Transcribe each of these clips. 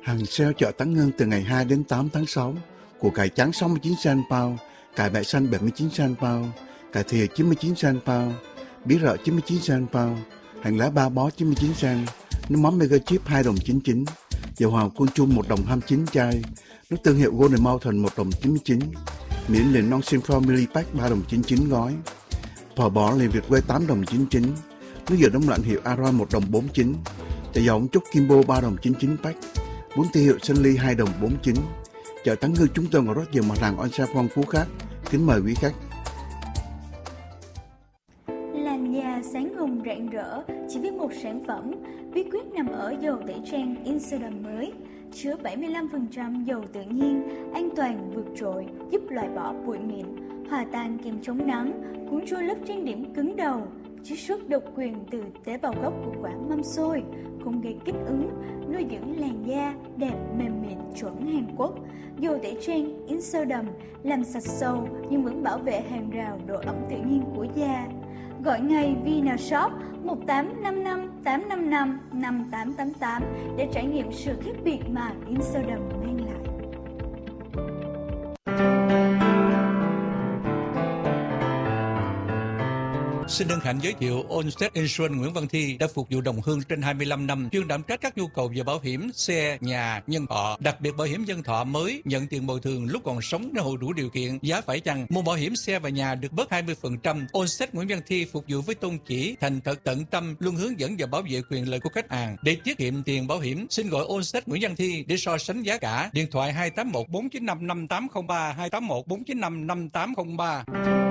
Hàng sale chợ Tán Ngân từ ngày 2 đến 8 tháng 6. Củ cải trắng 69 cent pound, cải bẹ xanh 79 cent pound, cải thìa 99 cent pound, bí rợ 99 cent pound, hành lá ba bó 99 cent, nước mắm mega chip 2 đồng 99, dầu hào côn chung 1 đồng 29 chai, nước tương hiệu Golden Mountain 1 đồng 99, miến liền non Sinflower mini pack 3 đồng 99 gói, phở bò liền Việt quê 8 đồng 99, nước dừa đông lạnh hiệu Aron 1 đồng 49, chả dầu ống trúc Kimbo 3 đồng 99 pack, bún ti hiệu Sunny 2 đồng 49. Chợ Tán Ngân chúng tôi có rất nhiều mặt hàng on-sale phong phú khác. Kính mời quý khách. Làn da sáng hồng rạng rỡ chỉ với một sản phẩm. Bí quyết nằm ở dầu tẩy trang Insodam mới, chứa 75% dầu tự nhiên, an toàn vượt trội, giúp loại bỏ bụi mịn, hòa tan kem chống nắng, cuốn trôi lớp trang điểm cứng đầu, chiết xuất độc quyền từ tế bào gốc của quả mâm xôi, không gây kích ứng, nuôi dưỡng làn da đẹp mềm mịn chuẩn Hàn Quốc. Dầu tẩy trang Insodam làm sạch sâu nhưng vẫn bảo vệ hàng rào độ ẩm tự nhiên của da. Gọi ngay Vinashop 1855 855 5888 để trải nghiệm sự khác biệt mà Insodam mang lại. Xin hân hạnh giới thiệu Allstate Insurance Nguyễn Văn Thi đã phục vụ đồng hương trên 25 năm, chuyên đảm trách các nhu cầu về bảo hiểm xe, nhà, nhân thọ, đặc biệt bảo hiểm nhân thọ mới nhận tiền bồi thường lúc còn sống nếu hộ đủ điều kiện. Giá phải chăng mua bảo hiểm xe và nhà được bớt 20%. Allstate Nguyễn Văn Thi phục vụ với tôn chỉ thành thật tận tâm, luôn hướng dẫn và bảo vệ quyền lợi của khách hàng. Để tiết kiệm tiền bảo hiểm, xin gọi Allstate Nguyễn Văn Thi để so sánh giá cả. Điện thoại 281 495 5803 281 495 5803.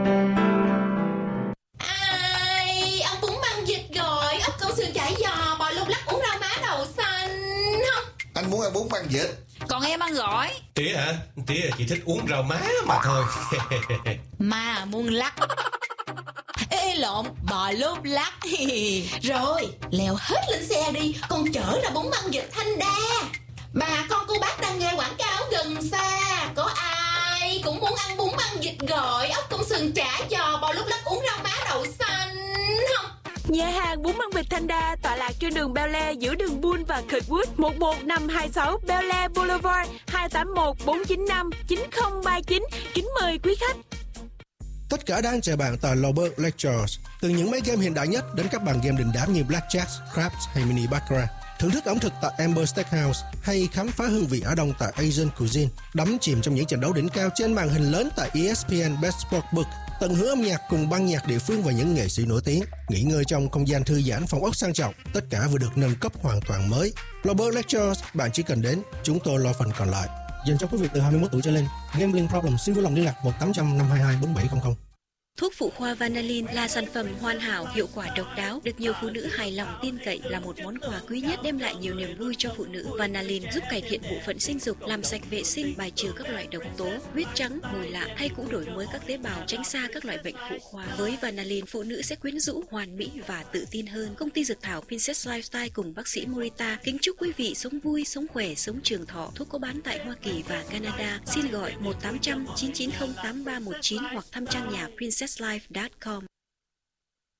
Sườn chả giò, bò lúc lắc, uống rau má đậu xanh không? Anh muốn ăn bún băng vịt. Còn em ăn gỏi. Tía hả? Tía chỉ thích uống rau má mà thôi. Mà muôn lắc. Ê lộn, bò lúc lắc. Rồi, leo hết lên xe đi, con chở ra bún băng vịt Thanh Đa. Bà con cô bác đang nghe quảng cáo gần xa. Có ai cũng muốn ăn bún băng vịt gỏi, ốc công sườn chả giò, bò lúc lắc, uống rau má đậu xanh không? Nhà hàng bún băng vịt Thanh Đa tọa lạc trên đường Bel Air giữa đường Bull và Kirkwood, 11526 Bel Air Boulevard, 281 495 9039. Kính mời quý khách. Tất cả đang chờ bạn tại Lowberg Lectures. Từ những máy game hiện đại nhất đến các bàn game đình đám như Blackjack, Craps hay Mini Baccarat. Thưởng thức ẩm thực tại Amber Steakhouse hay khám phá hương vị Á Đông tại Asian Cuisine. Đắm chìm trong những trận đấu đỉnh cao trên màn hình lớn tại ESPN Best Sportsbook. Tận hưởng âm nhạc cùng ban nhạc địa phương và những nghệ sĩ nổi tiếng. Nghỉ ngơi trong không gian thư giãn, phòng ốc sang trọng. Tất cả vừa được nâng cấp hoàn toàn mới. Lowberg Lectures, bạn chỉ cần đến, chúng tôi lo phần còn lại. Dành cho quý vị từ 21 tuổi trở lên. Gambling problem xin vui lòng liên lạc 1-800-522-4700. Thuốc phụ khoa Vanillin là sản phẩm hoàn hảo, hiệu quả độc đáo, được nhiều phụ nữ hài lòng tin cậy, là một món quà quý nhất đem lại nhiều niềm vui cho phụ nữ. Vanillin giúp cải thiện bộ phận sinh dục, làm sạch vệ sinh, bài trừ các loại độc tố, huyết trắng, mùi lạ, hay cũng đổi mới các tế bào, tránh xa các loại bệnh phụ khoa. Với Vanillin, phụ nữ sẽ quyến rũ, hoàn mỹ và tự tin hơn. Công ty dược thảo Princess Lifestyle cùng bác sĩ Morita kính chúc quý vị sống vui, sống khỏe, sống trường thọ. Thuốc có bán tại Hoa Kỳ và Canada. Xin gọi 1-800-990-8319 hoặc thăm trang nhà princesslife.com.